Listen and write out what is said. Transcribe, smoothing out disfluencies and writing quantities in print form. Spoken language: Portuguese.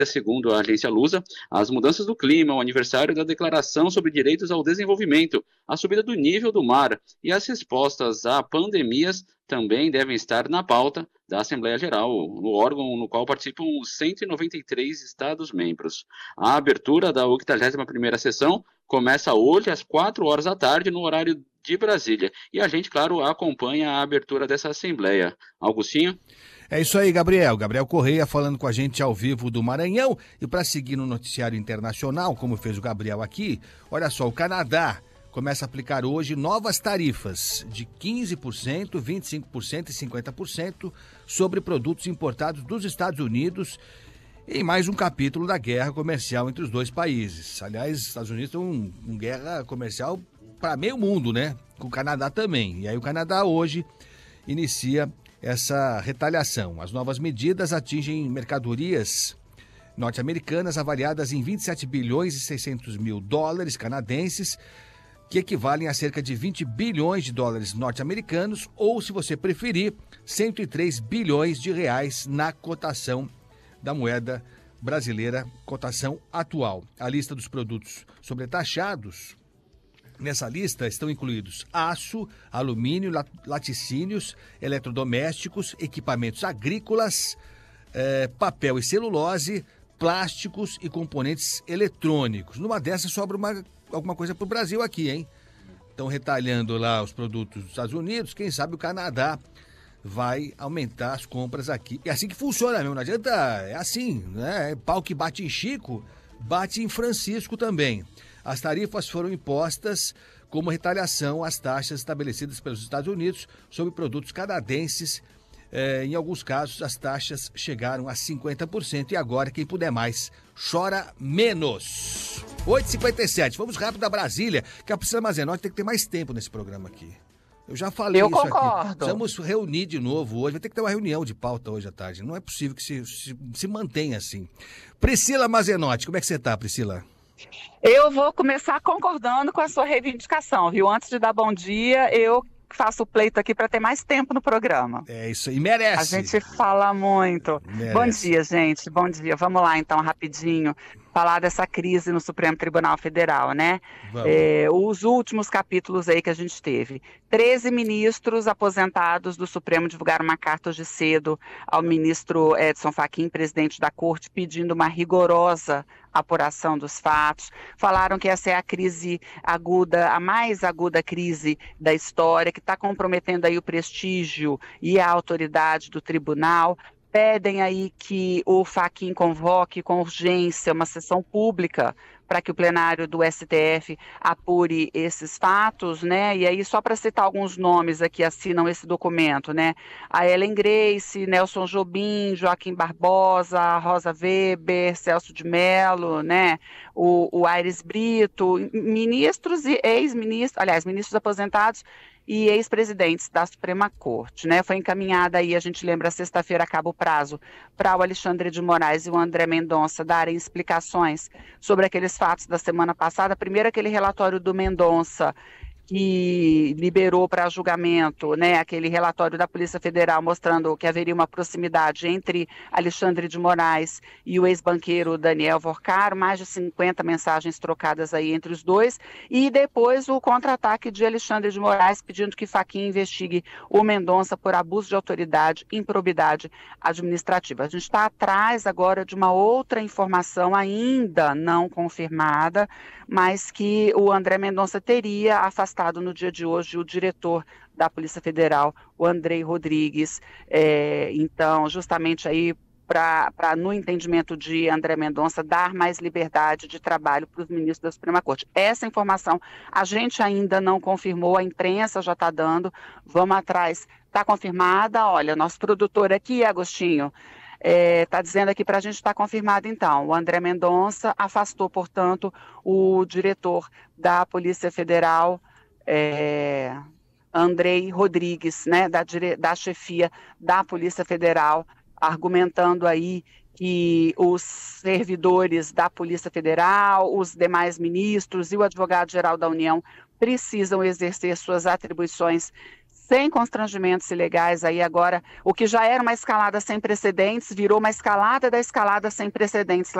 Segundo a agência Lusa, as mudanças do clima, o aniversário da Declaração sobre Direitos ao Desenvolvimento, a subida do nível do mar e as respostas a pandemias também devem estar na pauta da Assembleia Geral, no órgão no qual participam os 193 Estados-membros. A abertura da 81ª sessão começa hoje às 4 horas da tarde, no horário de Brasília. E a gente, claro, acompanha a abertura dessa Assembleia. Augustinho? É isso aí, Gabriel. Gabriel Correia falando com a gente ao vivo do Maranhão. E para seguir no noticiário internacional, como fez o Gabriel aqui, olha só, o Canadá começa a aplicar hoje novas tarifas de 15%, 25% e 50% sobre produtos importados dos Estados Unidos em mais um capítulo da guerra comercial entre os dois países. Aliás, os Estados Unidos estão em guerra comercial para meio mundo, né? Com o Canadá também. E aí o Canadá hoje inicia essa retaliação. As novas medidas atingem mercadorias norte-americanas avaliadas em 27 bilhões e 600 mil dólares canadenses, que equivalem a cerca de 20 bilhões de dólares norte-americanos, ou, se você preferir, 103 bilhões de reais na cotação da moeda brasileira, cotação atual. A lista dos produtos sobretaxados. Nessa lista estão incluídos aço, alumínio, laticínios, eletrodomésticos, equipamentos agrícolas, papel e celulose, plásticos e componentes eletrônicos. Numa dessas sobra alguma coisa para o Brasil aqui, hein? Estão retalhando lá os produtos dos Estados Unidos, quem sabe o Canadá vai aumentar as compras aqui. É assim que funciona mesmo, não adianta, é assim, né? Pau que bate em Chico, bate em Francisco também. As tarifas foram impostas como retaliação às taxas estabelecidas pelos Estados Unidos sobre produtos canadenses. Em alguns casos, as taxas chegaram a 50% e agora, quem puder mais, chora menos. 8h57, vamos rápido a Brasília, que a Priscila Mazenotti tem que ter mais tempo nesse programa aqui. Eu já falei isso concordo. Aqui. Precisamos reunir de novo hoje. Vai ter que ter uma reunião de pauta hoje à tarde. Não é possível que se mantenha assim. Priscila Mazenotti, como é que você está, Priscila? Eu vou começar concordando com a sua reivindicação, viu? Antes de dar bom dia, eu faço o pleito aqui para ter mais tempo no programa. É isso aí, merece. A gente fala muito. Merece. Bom dia, gente. Bom dia. Vamos lá, então, rapidinho, falar dessa crise no Supremo Tribunal Federal, né? Os últimos capítulos aí que a gente teve. 13 ministros aposentados do Supremo divulgaram uma carta hoje cedo ao ministro Edson Fachin, presidente da Corte, pedindo uma rigorosa apuração dos fatos. Falaram que essa é a crise aguda, a mais aguda crise da história, que está comprometendo aí o prestígio e a autoridade do tribunal. Pedem aí que o Fachin convoque com urgência uma sessão pública para que o plenário do STF apure esses fatos, né? E aí, só para citar alguns nomes aqui, assinam esse documento, né? A Ellen Grace, Nelson Jobim, Joaquim Barbosa, Rosa Weber, Celso de Mello, né? O Aires Brito, ministros e ex-ministros, aliás, ministros aposentados e ex-presidentes da Suprema Corte, né? Foi encaminhada aí, a gente lembra, sexta-feira acaba o prazo para o Alexandre de Moraes e o André Mendonça darem explicações sobre aqueles fatos da semana passada. Primeiro, aquele relatório do Mendonça, que liberou para julgamento, né, aquele relatório da Polícia Federal mostrando que haveria uma proximidade entre Alexandre de Moraes e o ex-banqueiro Daniel Vorcaro, mais de 50 mensagens trocadas aí entre os dois, e depois o contra-ataque de Alexandre de Moraes pedindo que Fachin investigue o Mendonça por abuso de autoridade e improbidade administrativa. A gente está atrás agora de uma outra informação ainda não confirmada, mas que o André Mendonça teria afastado no dia de hoje o diretor da Polícia Federal, o Andrei Rodrigues. Então, justamente aí, para, no entendimento de André Mendonça, dar mais liberdade de trabalho para os ministros da Suprema Corte. Essa informação a gente ainda não confirmou, a imprensa já está dando, vamos atrás. Está confirmada? Olha, nosso produtor aqui, Agostinho, está dizendo aqui para a gente estar confirmado, então. O André Mendonça afastou, portanto, o diretor da Polícia Federal, Andrei Rodrigues, né, da chefia da Polícia Federal, argumentando aí que os servidores da Polícia Federal, os demais ministros e o advogado-geral da União precisam exercer suas atribuições sem constrangimentos ilegais aí agora, o que já era uma escalada sem precedentes, virou uma escalada da escalada sem precedentes